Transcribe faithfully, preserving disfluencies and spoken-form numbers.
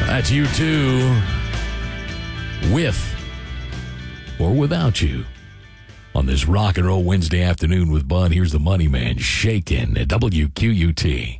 That's you too. With or without you. On this rock and roll Wednesday afternoon with Bud, here's the Money Man shaking at W Q U T.